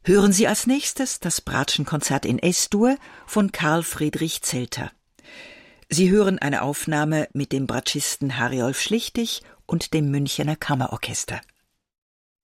Hören Sie als nächstes das Bratschenkonzert in S-Dur von Karl Friedrich Zelter. Sie hören eine Aufnahme mit dem Bratschisten Hariolf Schlichtig und dem Münchener Kammerorchester.